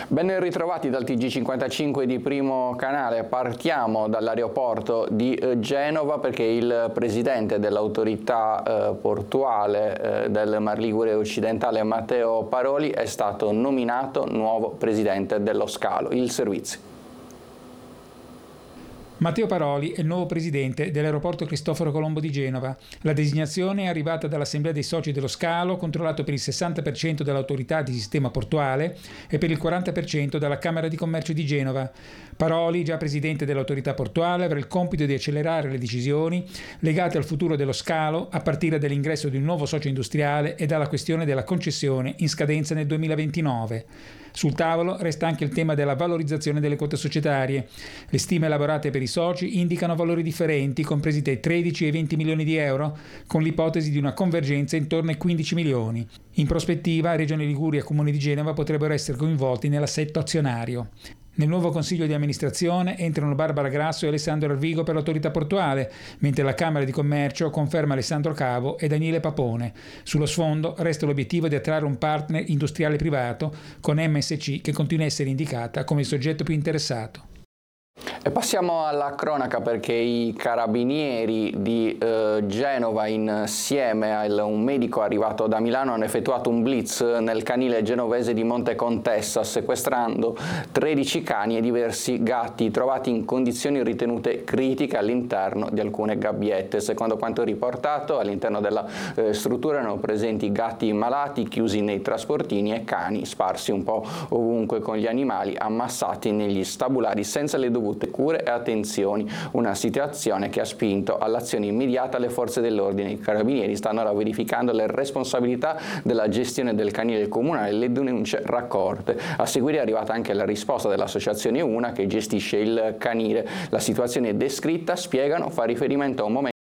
Ben ritrovati dal TG55 di Primo Canale. Partiamo dall'aeroporto di Genova perché il presidente dell'autorità portuale del Mar Ligure occidentale, Matteo Paroli, è stato nominato nuovo presidente dello scalo, il servizio. Matteo Paroli è il nuovo presidente dell'aeroporto Cristoforo Colombo di Genova. La designazione è arrivata dall'Assemblea dei soci dello scalo, controllato per il 60% dall'autorità di sistema portuale e per il 40% dalla Camera di Commercio di Genova. Paroli, già presidente dell'autorità portuale, avrà il compito di accelerare le decisioni legate al futuro dello scalo a partire dall'ingresso di un nuovo socio industriale e dalla questione della concessione in scadenza nel 2029. Sul tavolo resta anche il tema della valorizzazione delle quote societarie. Le stime elaborate per i soci indicano valori differenti, compresi dai 13 e i 20 milioni di euro, con l'ipotesi di una convergenza intorno ai 15 milioni. In prospettiva, Regione Liguria e Comune di Genova potrebbero essere coinvolti nell'assetto azionario. Nel nuovo consiglio di amministrazione entrano Barbara Grasso e Alessandro Arvigo per l'autorità portuale, mentre la Camera di Commercio conferma Alessandro Cavo e Daniele Papone. Sullo sfondo resta l'obiettivo di attrarre un partner industriale privato con MSC, che continua a essere indicata come il soggetto più interessato. E passiamo alla cronaca perché i carabinieri di Genova, insieme a un medico arrivato da Milano, hanno effettuato un blitz nel canile genovese di Monte Contessa, sequestrando 13 cani e diversi gatti trovati in condizioni ritenute critiche all'interno di alcune gabbiette. Secondo quanto riportato, all'interno della struttura erano presenti gatti malati chiusi nei trasportini e cani sparsi un po' ovunque, con gli animali ammassati negli stabulari senza le dovute cure e attenzioni, una situazione che ha spinto all'azione immediata le forze dell'ordine. I carabinieri stanno ora verificando le responsabilità della gestione del canile comunale e le denunce raccolte. A seguire è arrivata anche la risposta dell'associazione Una, che gestisce il canile. La situazione descritta, spiegano, fa riferimento a un momento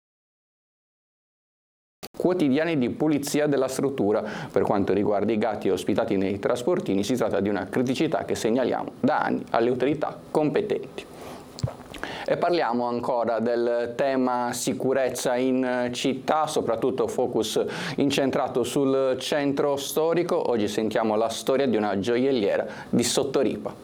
quotidiani di pulizia della struttura. Per quanto riguarda i gatti ospitati nei trasportini, si tratta di una criticità che segnaliamo da anni alle autorità competenti. E parliamo ancora del tema sicurezza in città, soprattutto focus incentrato sul centro storico. Oggi sentiamo la storia di una gioielliera di Sottoripa.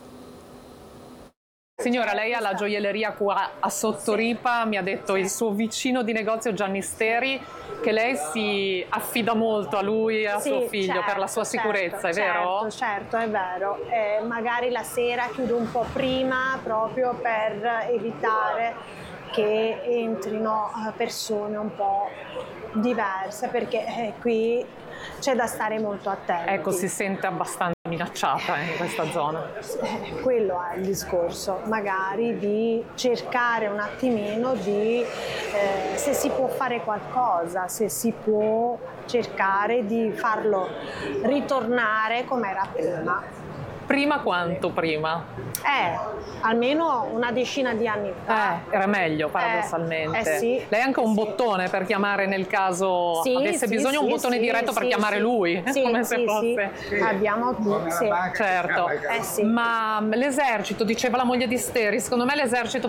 Signora, lei ha la gioielleria qua a Sottoripa, mi ha detto il suo vicino di negozio Gianni Steri che lei si affida molto a lui e a suo figlio, certo, per la sua sicurezza, è vero? Certo, è vero. Magari la sera chiudo un po' prima proprio per evitare che entrino persone un po' diverse, perché qui c'è da stare molto attenti. Ecco, si sente abbastanza minacciata in questa zona. Quello è il discorso, magari di cercare un attimino di se si può fare qualcosa, se si può cercare di farlo ritornare come era prima. Prima quanto prima? Almeno una decina di anni fa. Era meglio paradossalmente. Sì. Lei ha anche un bottone per chiamare nel caso avesse bisogno, un bottone diretto per chiamare lui, come se fosse. Sì. Abbiamo tutti. Certo. Sì. Ma l'esercito, diceva la moglie di Steri, secondo me l'esercito